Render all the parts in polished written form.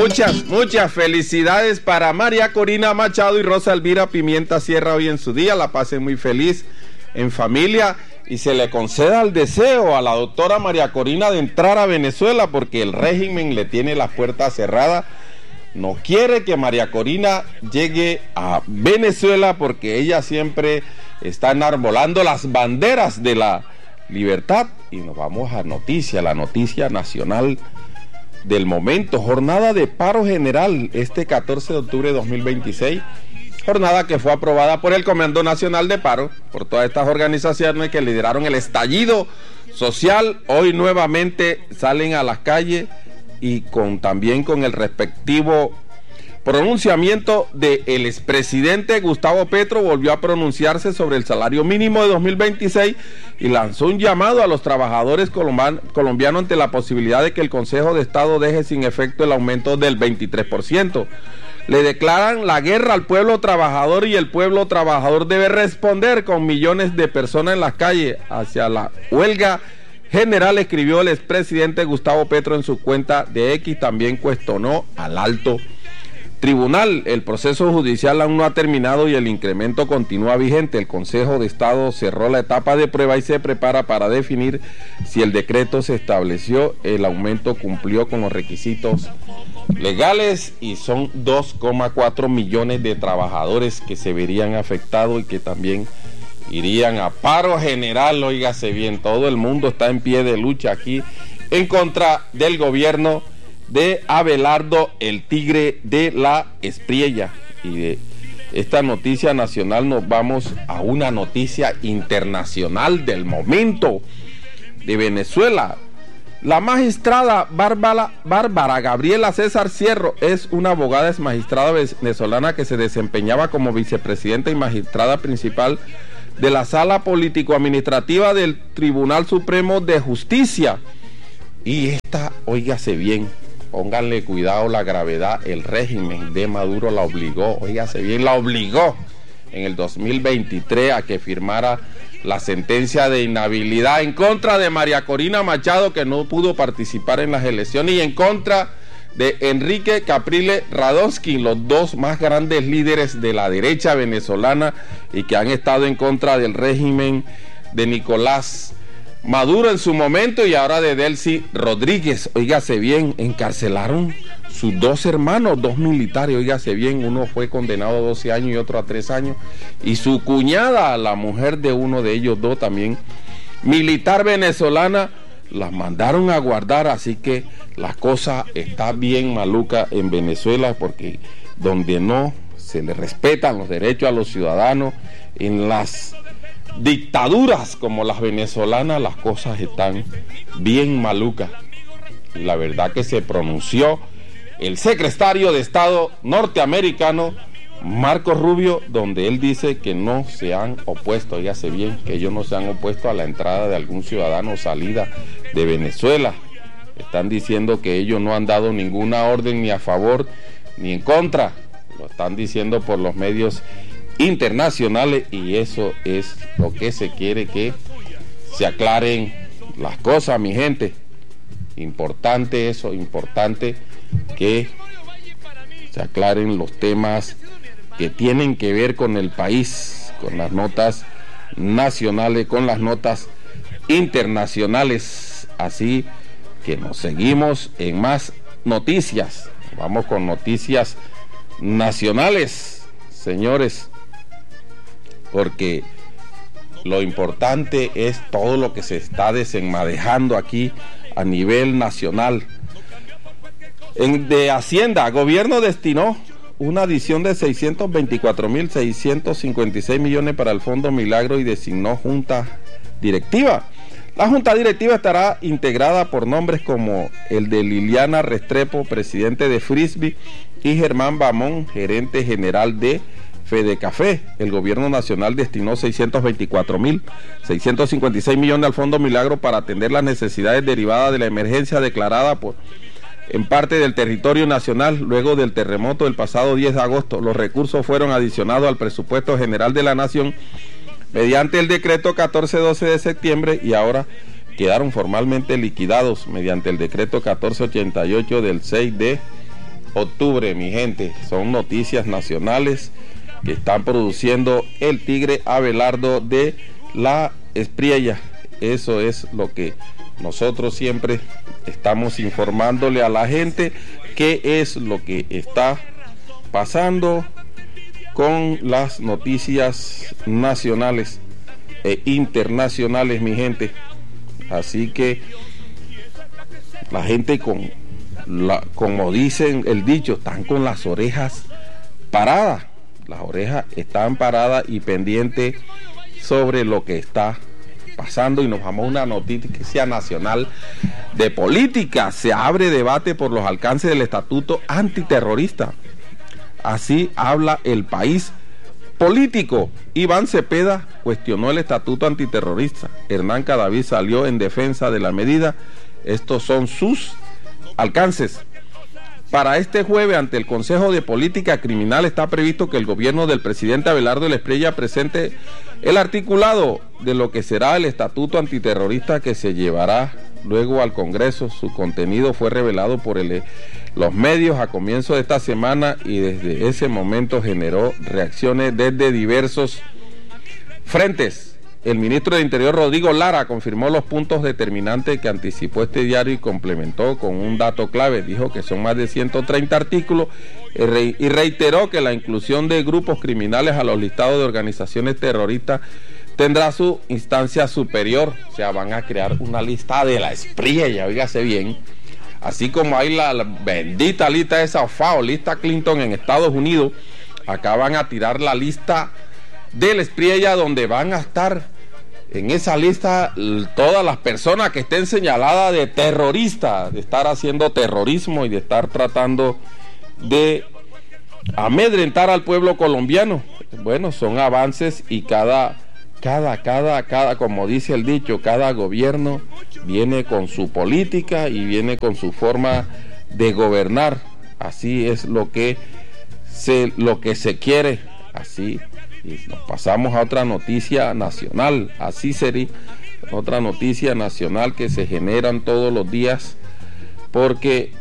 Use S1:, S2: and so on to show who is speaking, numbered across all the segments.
S1: Muchas felicidades para María Corina Machado y Rosa Elvira Pimienta Sierra hoy en su día. La pasen muy feliz en familia y se le conceda el deseo a la doctora María Corina de entrar a Venezuela, porque el régimen le tiene las puertas cerradas. No quiere que María Corina llegue a Venezuela porque ella siempre está enarbolando las banderas de la libertad. Y nos vamos a la noticia nacional del momento. Jornada de paro general este 14 de octubre de 2026. Jornada que fue aprobada por el Comando Nacional de Paro, por todas estas organizaciones que lideraron el estallido social. Hoy nuevamente salen a las calles y también con el respectivo pronunciamiento del expresidente Gustavo Petro. Volvió a pronunciarse sobre el salario mínimo de 2026 y lanzó un llamado a los trabajadores colombianos ante la posibilidad de que el Consejo de Estado deje sin efecto el aumento del 23%. Le declaran la guerra al pueblo trabajador y el pueblo trabajador debe responder con millones de personas en las calles hacia la huelga general, escribió el expresidente Gustavo Petro en su cuenta de X. También cuestionó al alto tribunal. El proceso judicial aún no ha terminado y el incremento continúa vigente. El Consejo de Estado cerró la etapa de prueba y se prepara para definir si el decreto se estableció, el aumento cumplió con los requisitos legales, y son 2,4 millones de trabajadores que se verían afectados y que también irían a paro general. Óigase bien, todo el mundo está en pie de lucha aquí en contra del gobierno de Abelardo el Tigre de la Espriella. Y de esta noticia nacional nos vamos a una noticia internacional del momento de Venezuela. La magistrada Bárbara Gabriela César Cierro es una abogada, es magistrada venezolana que se desempeñaba como vicepresidenta y magistrada principal de la Sala Político-Administrativa del Tribunal Supremo de Justicia. Y esta, óigase bien, pónganle cuidado la gravedad, el régimen de Maduro la obligó, óigase bien, la obligó en el 2023 a que firmara la sentencia de inhabilidad en contra de María Corina Machado, que no pudo participar en las elecciones, y en contra de Enrique Capriles Radonsky, los dos más grandes líderes de la derecha venezolana y que han estado en contra del régimen de Nicolás Maduro en su momento, y ahora de Delcy Rodríguez. Óigase bien, encarcelaron sus dos hermanos, dos militares, óigase bien, uno fue condenado a 12 años y otro a 3 años, y su cuñada, la mujer de uno de ellos dos, también militar venezolana, las mandaron a guardar. Así que la cosa está bien maluca en Venezuela, porque donde no se le respetan los derechos a los ciudadanos, en las dictaduras como las venezolanas, las cosas están bien malucas. Y la verdad que se pronunció el secretario de Estado norteamericano Marco Rubio, donde él dice que no se han opuesto, óigase bien, que ellos no se han opuesto a la entrada de algún ciudadano o salida de Venezuela. Están diciendo que ellos no han dado ninguna orden ni a favor ni en contra. Lo están diciendo por los medios internacionales, y eso es lo que se quiere, que se aclaren las cosas, mi gente. Importante eso, importante que se aclaren los temas que tienen que ver con el país, con las notas nacionales, con las notas internacionales. Así que nos seguimos en más noticias. Vamos con noticias nacionales, señores, porque lo importante es todo lo que se está desenmadejando aquí a nivel nacional. De Hacienda, gobierno destinó una adición de 624.656 millones para el Fondo Milagro y designó junta directiva. La junta directiva estará integrada por nombres como el de Liliana Restrepo, presidente de Frisbee, y Germán Bamón, gerente general de Fedecafé. El gobierno nacional destinó 624.656 millones al Fondo Milagro para atender las necesidades derivadas de la emergencia declarada en parte del territorio nacional luego del terremoto del pasado 10 de agosto. Los recursos fueron adicionados al presupuesto general de la Nación mediante el decreto 1412 de septiembre y ahora quedaron formalmente liquidados mediante el decreto 1488 del 6 de octubre, mi gente. Son noticias nacionales que están produciendo el Tigre Abelardo de la Espriella. Eso es lo que nosotros siempre estamos informándole a la gente, qué es lo que está pasando con las noticias nacionales e internacionales, mi gente. Así que la gente como dicen el dicho, están con las orejas paradas. Las orejas están paradas y pendientes sobre lo que está pasando, y nos vamos a una noticia nacional de política. Se abre debate por los alcances del estatuto antiterrorista. Así habla El País político. Iván Cepeda cuestionó el estatuto antiterrorista. Hernán Cadavid salió en defensa de la medida. Estos son sus alcances. Para este jueves, ante el Consejo de Política Criminal, está previsto que el gobierno del presidente Abelardo de la Espriella presente el articulado de lo que será el estatuto antiterrorista, que se llevará luego al Congreso. Su contenido fue revelado por los medios a comienzo de esta semana, y desde ese momento generó reacciones desde diversos frentes. El ministro de Interior, Rodrigo Lara, confirmó los puntos determinantes que anticipó este diario y complementó con un dato clave. Dijo que son más de 130 artículos y reiteró que la inclusión de grupos criminales a los listados de organizaciones terroristas tendrá su instancia superior. O sea, van a crear una lista de la Espriella, oígase bien. Así como hay la bendita lista esa FAO, lista Clinton en Estados Unidos, acá van a tirar la lista de la Espriella, donde van a estar en esa lista todas las personas que estén señaladas de terroristas, de estar haciendo terrorismo y de estar tratando de amedrentar al pueblo colombiano. Bueno, son avances, y cada, como dice el dicho, cada gobierno viene con su política y viene con su forma de gobernar. Así es lo que se quiere, así. Y nos pasamos a otra noticia nacional. Así sería otra noticia nacional que se generan todos los días, porque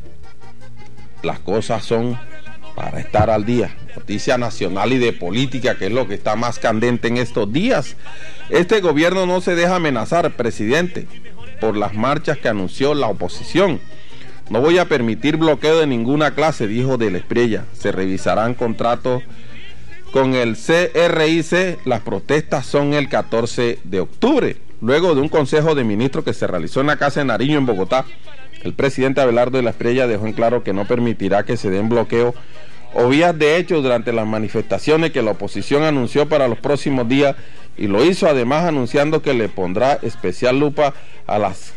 S1: las cosas son para estar al día. Noticia nacional y de política, que es lo que está más candente en estos días. Este gobierno no se deja amenazar, presidente, por las marchas que anunció la oposición. No voy a permitir bloqueo de ninguna clase, dijo de la Espriella. Se revisarán contratos con el CRIC. Las protestas son el 14 de octubre. Luego de un consejo de ministros que se realizó en la Casa de Nariño en Bogotá, el presidente Abelardo de la Espriella dejó en claro que no permitirá que se den bloqueos o vías de hecho durante las manifestaciones que la oposición anunció para los próximos días, y lo hizo además anunciando que le pondrá especial lupa a las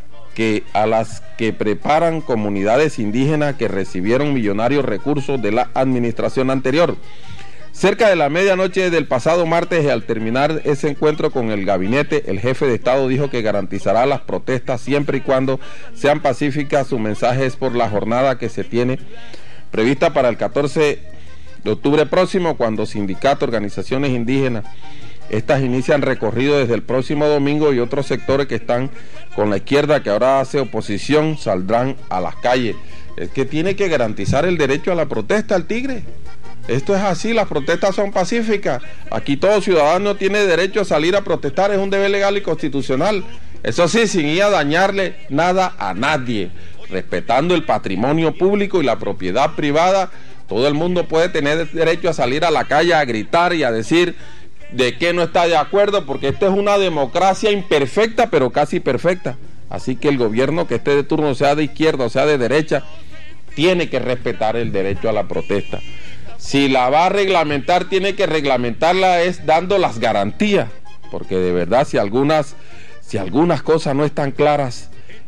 S1: que preparan comunidades indígenas que recibieron millonarios recursos de la administración anterior. Cerca de la medianoche del pasado martes, y al terminar ese encuentro con el gabinete, el jefe de Estado dijo que garantizará las protestas siempre y cuando sean pacíficas. Su mensaje es por la jornada que se tiene prevista para el 14 de octubre próximo, cuando sindicatos, organizaciones indígenas, estas inician recorrido desde el próximo domingo, y otros sectores que están con la izquierda, que ahora hace oposición, saldrán a las calles. Es que tiene que garantizar el derecho a la protesta al Tigre. Esto es así, las protestas son pacíficas. Aquí todo ciudadano tiene derecho a salir a protestar, es un deber legal y constitucional. Eso sí, sin ir a dañarle nada a nadie, respetando el patrimonio público y la propiedad privada. Todo el mundo puede tener derecho a salir a la calle a gritar y a decir de qué no está de acuerdo, porque esto es una democracia imperfecta, pero casi perfecta. Así que el gobierno que esté de turno, sea de izquierda o sea de derecha, tiene que respetar el derecho a la protesta. Si la va a reglamentar, tiene que reglamentarla es dando las garantías, porque de verdad si algunas cosas no están claras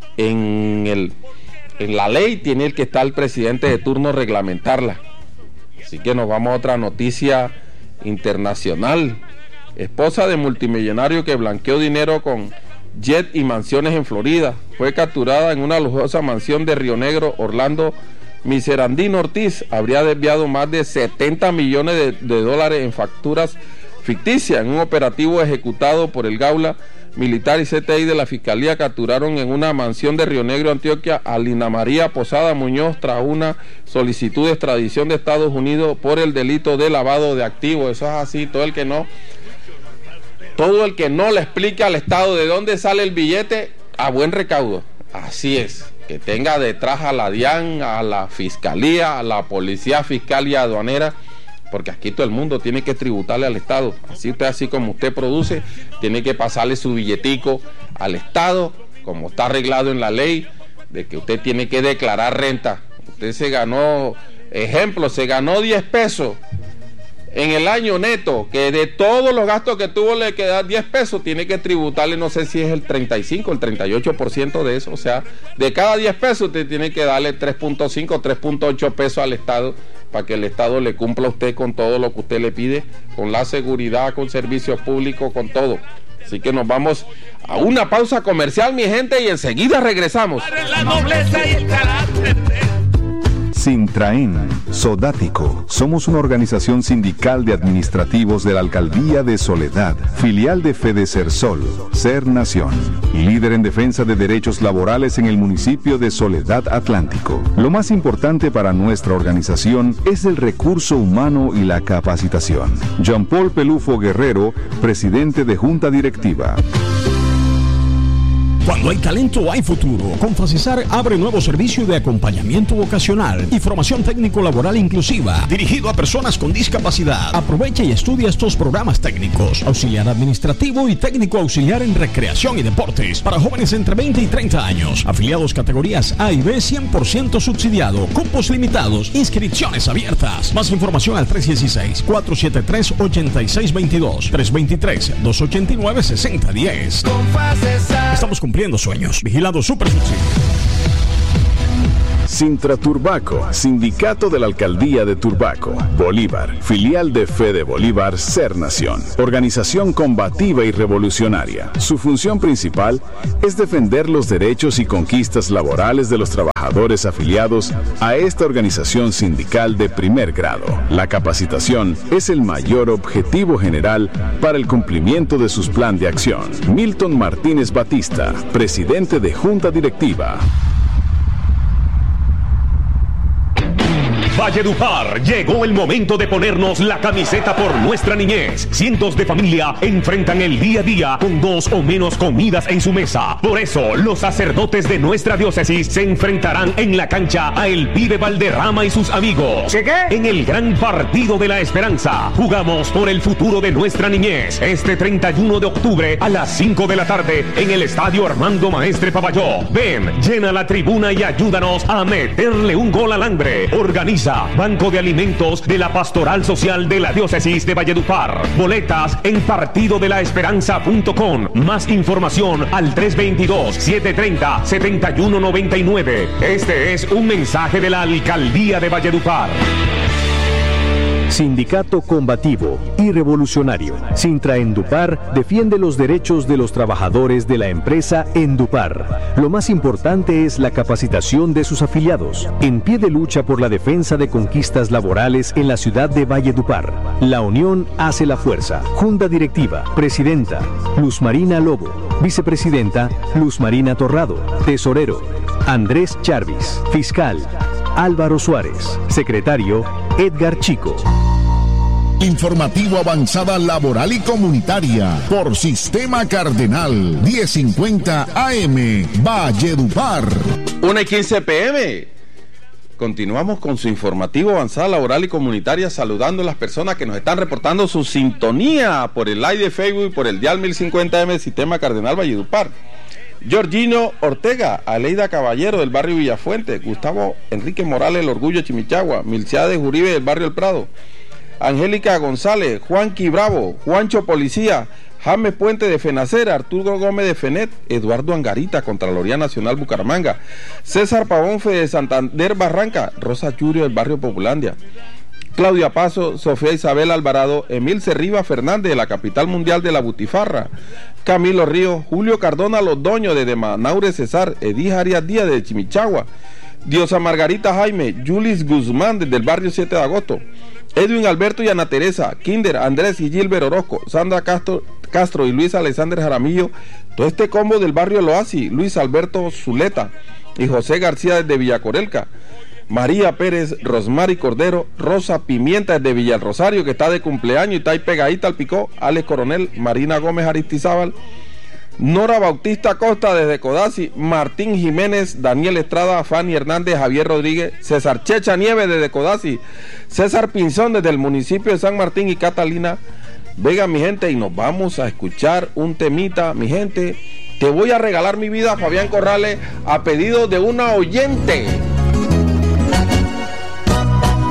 S1: en la ley, tiene que estar el presidente de turno reglamentarla. Así que nos vamos a otra noticia internacional. Esposa de multimillonario que blanqueó dinero con jet y mansiones en Florida fue capturada en una lujosa mansión de Río Negro. Orlando Miserandino Ortiz habría desviado más de 70 millones de dólares en facturas ficticias en un operativo ejecutado por el Gaula militar y CTI de la Fiscalía capturaron en una mansión de Río Negro, Antioquia, a Lina María Posada Muñoz tras una solicitud de extradición de Estados Unidos por el delito de lavado de activos. Eso es así, todo el que no le explique al Estado de dónde sale el billete, a buen recaudo. Así es, que tenga detrás a la DIAN, a la Fiscalía, a la Policía Fiscal y Aduanera, porque aquí todo el mundo tiene que tributarle al Estado. Así como usted produce, tiene que pasarle su billetico al Estado, como está arreglado en la ley, de que usted tiene que declarar renta. Usted se ganó 10 pesos en el año neto, que de todos los gastos que tuvo le quedan 10 pesos, tiene que tributarle, no sé si es el 35, el 38% de eso. O sea, de cada 10 pesos usted tiene que darle 3.5, 3.8 pesos al Estado, para que el Estado le cumpla a usted con todo lo que usted le pide, con la seguridad, con servicios públicos, con todo. Así que nos vamos a una pausa comercial, mi gente, y enseguida regresamos.
S2: La nobleza y el carácter.
S3: Sintraen, Sodático. Somos una organización sindical de administrativos de la Alcaldía de Soledad, filial de Fedecersol, Ser Nación, líder en defensa de derechos laborales en el municipio de Soledad Atlántico. Lo más importante para nuestra organización es el recurso humano y la capacitación. Jean Paul Pelufo Guerrero, presidente de Junta Directiva.
S4: Cuando hay talento, hay futuro. Confacesar abre nuevo servicio de acompañamiento vocacional y formación técnico-laboral inclusiva, dirigido a personas con discapacidad. Aprovecha y estudia estos programas técnicos: auxiliar administrativo y técnico auxiliar en recreación y deportes, para jóvenes entre 20 y 30 años. Afiliados categorías A y B, 100% subsidiado. Cupos limitados. Inscripciones abiertas. Más información al 316-473-8622. 323-289-6010. Estamos cumpliendo sueños. Vigilado Super Subsidio.
S3: Sintra Turbaco, sindicato de la Alcaldía de Turbaco, Bolívar, filial de Fede Bolívar, Ser Nación, organización combativa y revolucionaria. Su función principal es defender los derechos y conquistas laborales de los trabajadores afiliados a esta organización sindical de primer grado. La capacitación es el mayor objetivo general para el cumplimiento de sus plan de acción. Milton Martínez Batista, presidente de Junta Directiva.
S5: Valledupar, llegó el momento de ponernos la camiseta por nuestra niñez. Cientos de familias enfrentan el día a día con 2 o menos comidas en su mesa. Por eso, los sacerdotes de nuestra diócesis se enfrentarán en la cancha a El Pibe Valderrama y sus amigos. ¿Qué? En el gran partido de la esperanza. Jugamos por el futuro de nuestra niñez. Este 31 de octubre a las 5 de la tarde en el Estadio Armando Maestre Pavalló. Ven, llena la tribuna y ayúdanos a meterle un gol al hambre. Organiza Banco de Alimentos de la Pastoral Social de la Diócesis de Valledupar. Boletas en partidodelaesperanza.com. Más información al 322-730-7199. Este es un mensaje de la Alcaldía de Valledupar.
S6: Sindicato combativo y revolucionario. Sintra Endupar defiende los derechos de los trabajadores de la empresa Endupar. Lo más importante es la capacitación de sus afiliados. En pie de lucha por la defensa de conquistas laborales en la ciudad de Valledupar. La unión hace la fuerza. Junta Directiva. Presidenta Luz Marina Lobo. Vicepresidenta Luz Marina Torrado. Tesorero Andrés Charvis. Fiscal Álvaro Suárez. Secretario Edgar Chico.
S7: Informativo Avanzada Laboral y Comunitaria por Sistema Cardenal 1050 AM Valledupar.
S1: 1:15 p.m. Continuamos con su informativo Avanzada Laboral y Comunitaria, saludando a las personas que nos están reportando su sintonía por el live de Facebook y por el dial 1050M Sistema Cardenal Valledupar. Georgino Ortega, Aleida Caballero del barrio Villafuente, Gustavo Enrique Morales, El Orgullo Chimichagua, Milciades Uribe del barrio El Prado, Angélica González, Juanqui Bravo, Juancho Policía, James Puente de Fenacera, Arturo Gómez de Fenet, Eduardo Angarita, Contraloría Nacional Bucaramanga, César Pavonfe de Santander Barranca, Rosa Churio del barrio Populandia, Claudia Paso, Sofía Isabel Alvarado, Emil Cerriba Fernández de la capital mundial de la Butifarra, Camilo Ríos, Julio Cardona Lodoño de Manaure Cesar, Edith Arias Díaz de Chimichagua, Diosa Margarita Jaime, Julis Guzmán desde el barrio 7 de agosto, Edwin Alberto y Ana Teresa, Kinder, Andrés y Gilbert Orozco, Sandra Castro y Luis Alexander Jaramillo Todo este combo del barrio El Oasis, Luis Alberto Zuleta y José García desde Villacorelca, María Pérez, Rosmary Cordero, Rosa Pimienta desde Villa El Rosario, que está de cumpleaños y está ahí pegadita al picó, Alex Coronel, Marina Gómez Aristizábal, Nora Bautista Costa desde Codazzi, Martín Jiménez, Daniel Estrada, Fanny Hernández, Javier Rodríguez, César Checha Nieves desde Codazzi, César Pinzón desde el municipio de San Martín y Catalina Vega, mi gente, y nos vamos a escuchar un temita, mi gente. Te voy a regalar mi vida, Fabián Corrales, a pedido de una oyente.